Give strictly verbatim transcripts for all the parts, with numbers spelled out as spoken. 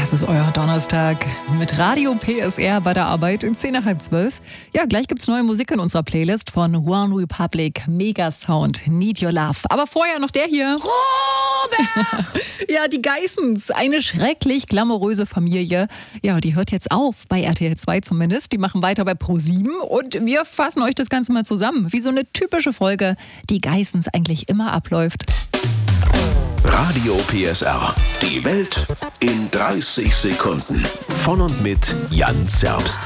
Das ist euer Donnerstag mit Radio P S R bei der Arbeit in zehn nach halb zwölf. Ja, gleich gibt's neue Musik in unserer Playlist von One Republic, Mega Sound, Need Your Love. Aber vorher noch der hier. Robert! Ja, die Geissens, eine schrecklich glamouröse Familie. Ja, die hört jetzt auf, bei R T L zwei zumindest. Die machen weiter bei ProSieben und wir fassen euch das Ganze mal zusammen, wie so eine typische Folge, die Geissens eigentlich immer abläuft. Radio P S R. Die Welt in dreißig Sekunden. Von und mit Jan Zerbst.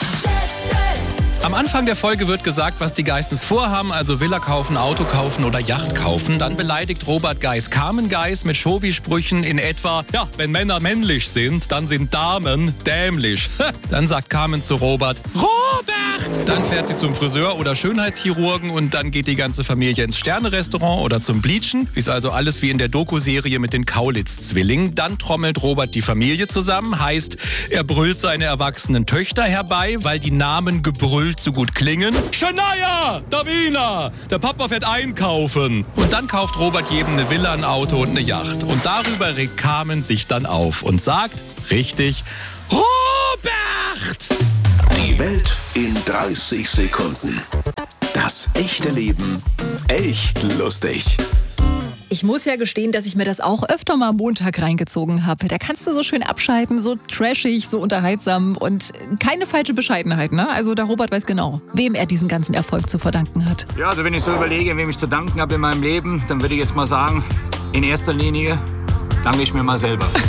Am Anfang der Folge wird gesagt, was die Geissens vorhaben, also Villa kaufen, Auto kaufen oder Yacht kaufen. Dann beleidigt Robert Geiss Carmen Geiss mit Chauvi-Sprüchen in etwa, ja, wenn Männer männlich sind, dann sind Damen dämlich. Dann sagt Carmen zu Robert, Robert! Dann fährt sie zum Friseur oder Schönheitschirurgen und dann geht die ganze Familie ins Sterne-Restaurant oder zum Bleachen. Ist also alles wie in der Doku-Serie mit den Kaulitz-Zwillingen. Dann trommelt Robert die Familie zusammen, heißt, er brüllt seine erwachsenen Töchter herbei, weil die Namen gebrüllt zu gut klingen. Shania, Davina, der Papa fährt einkaufen. Und dann kauft Robert jedem eine Villa, ein Auto und eine Yacht. Und darüber regt Carmen sich dann auf und sagt, richtig, Robert! Die Welt in dreißig Sekunden. Das echte Leben echt lustig. Ich muss ja gestehen, dass ich mir das auch öfter mal am Montag reingezogen habe. Da kannst du so schön abschalten, so trashig, so unterhaltsam und keine falsche Bescheidenheit, ne? Also der Robert weiß genau, wem er diesen ganzen Erfolg zu verdanken hat. Ja, also wenn ich so überlege, wem ich zu danken habe in meinem Leben, dann würde ich jetzt mal sagen, in erster Linie danke ich mir mal selber.